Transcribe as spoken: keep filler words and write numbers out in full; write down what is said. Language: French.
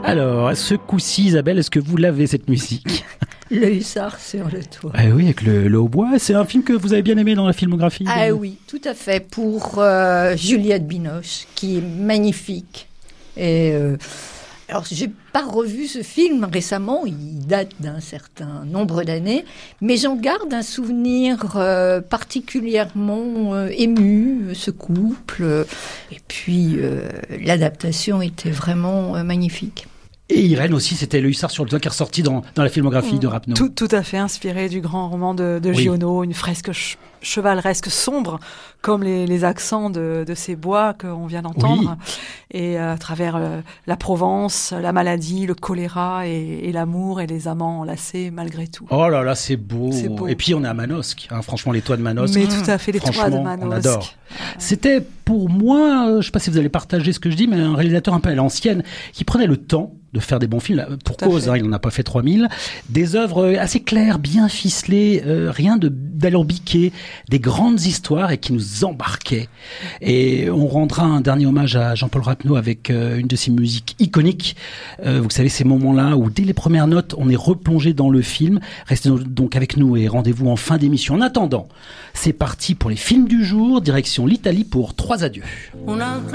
Alors, ce coup-ci, Isabelle, est-ce que vous l'avez, cette musique ? Le hussard sur le toit. Ah oui, avec le, le hautbois. C'est un film que vous avez bien aimé dans la filmographie. Ah de... oui, tout à fait. Pour euh, Juliette Binoche, qui est magnifique. Et euh, alors, j'ai pas revu ce film récemment. Il date d'un certain nombre d'années, mais j'en garde un souvenir euh, particulièrement euh, ému. Ce couple, et puis euh, l'adaptation était vraiment euh, magnifique. Et Irène aussi, c'était Le hussard sur le toit qui est ressorti dans, dans la filmographie mmh. de Rapneau. Tout, tout à fait inspiré du grand roman de, de oui. Giono, une fresque ch- chevaleresque sombre, comme les, les accents de, de ces bois qu'on vient d'entendre, oui. et euh, à travers euh, la Provence, la maladie, le choléra, et, et l'amour et les amants enlacés malgré tout. Oh là là, c'est beau. c'est beau. Et puis on est à Manosque, hein, franchement les toits de Manosque. Mais mmh. tout à fait, les toits de Manosque. On adore. C'était pour moi, je ne sais pas si vous allez partager ce que je dis, mais un réalisateur un peu à l'ancienne, qui prenait le temps de faire des bons films, pour Tout cause, hein, il n'en a pas fait trois mille, des œuvres assez claires, bien ficelées, euh, rien de d'alambiqué, des grandes histoires et qui nous embarquaient. Et on rendra un dernier hommage à Jean-Paul Rapneau avec euh, une de ses musiques iconiques. Euh, vous savez, ces moments-là où dès les premières notes, on est replongé dans le film. Restez donc avec nous et rendez-vous en fin d'émission. En attendant, c'est parti pour les films du jour, direction l'Italie pour trois adieux.